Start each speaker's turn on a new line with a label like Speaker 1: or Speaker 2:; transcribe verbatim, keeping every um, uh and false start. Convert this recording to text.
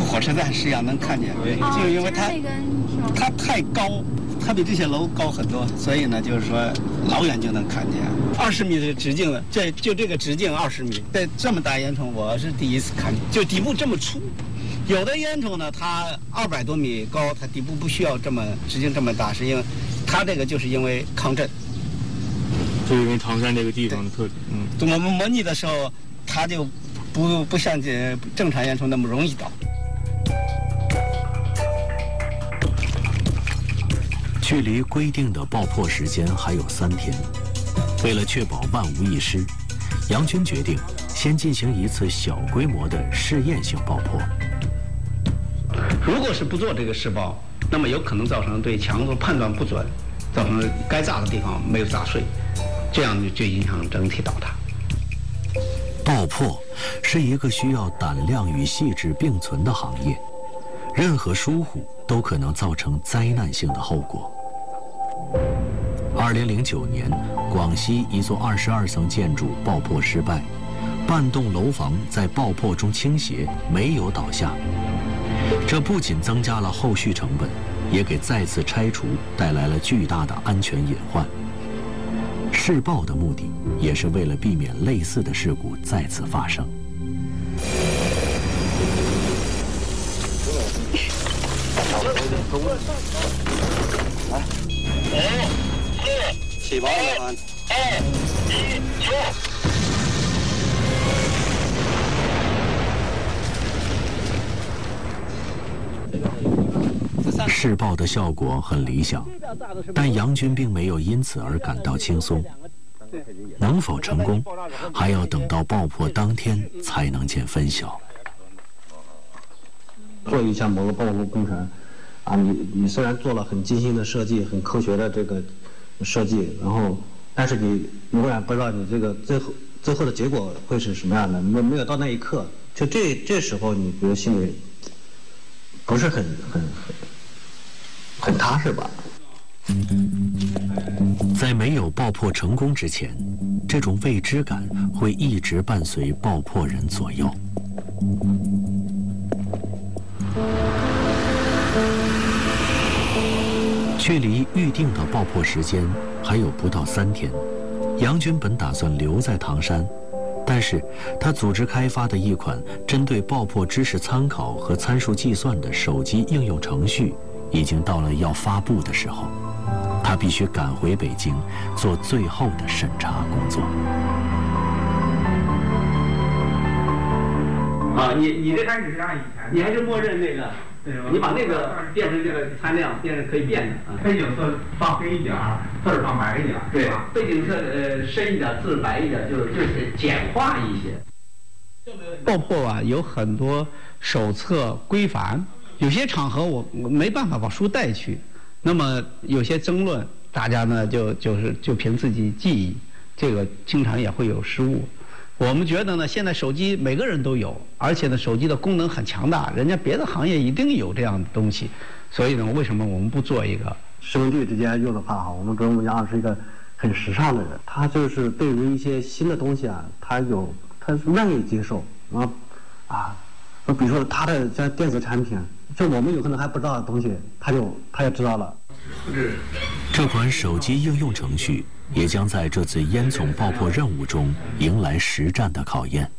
Speaker 1: 火车站实际上能看见，就因为它它太高，它比这些楼高很多，所以呢，就是说老远就能看见。二十米的直径了，这就这个直径二十米，这这么大烟囱我是第一次看见，就底部这么粗。有的烟囱呢，它二百多米高，它底部不需要这么直径这么大，是因为它这个就是因为抗震。
Speaker 2: 就因为唐山这个地方的特点，嗯，
Speaker 1: 我们模拟的时候，它就不不像这正常烟囱那么容易倒。
Speaker 3: 距离规定的爆破时间还有三天，为了确保万无一失，杨军决定先进行一次小规模的试验性爆破。
Speaker 1: 如果是不做这个试爆，那么有可能造成对强度判断不准，造成该炸的地方没有炸碎，这样就影响整体倒塌。
Speaker 3: 爆破是一个需要胆量与细致并存的行业，任何疏忽都可能造成灾难性的后果。二零零九年，广西一座二十二层建筑爆破失败，半栋楼房在爆破中倾斜，没有倒下。这不仅增加了后续成本，也给再次拆除带来了巨大的安全隐患。试爆的目的也是为了避免类似的事故再次发生。
Speaker 1: 来，五、四、起爆了，二、一，起爆！
Speaker 3: 试爆的效果很理想，但杨军并没有因此而感到轻松。能否成功，还要等到爆破当天才能见分晓。
Speaker 4: 做一项某个爆破工程，啊，你你虽然做了很精心的设计、很科学的这个设计，然后，但是你永远不知道你这个最后最后的结果会是什么样的，没没有到那一刻，就这这时候你比如心里不是很很很很踏实吧。
Speaker 3: 在没有爆破成功之前，这种未知感会一直伴随爆破人左右。距离预定的爆破时间还有不到三天，杨军本打算留在唐山，但是他组织开发的一款针对爆破知识参考和参数计算的手机应用程序已经到了要发布的时候，他必须赶回北京做最后的审查工作。
Speaker 1: 啊，你你这开始是按以前，你还是默认那个，你把那个变成这个参量，变成可以变的啊。
Speaker 5: 背景色放黑一点儿，字儿放白一点儿。
Speaker 1: 对，背景色呃深一点，字白一点，就是就是简化一些。爆破啊，有很多手册规范，有些场合我我没办法把书带去。那么有些争论，大家呢就就是就凭自己记忆，这个经常也会有失误。我们觉得呢，现在手机每个人都有，而且呢，手机的功能很强大，人家别的行业一定有这样的东西。所以呢，为什么我们不做一个？
Speaker 4: 施文具之间用的话哈，我们主任是一个很时尚的人，他就是对于一些新的东西啊，他有他是愿意接受，然后啊，比如说他的像电子产品。就我们有可能还不知道的东西，他就他就知道了。
Speaker 3: 这款手机应用程序也将在这次烟囱爆破任务中迎来实战的考验。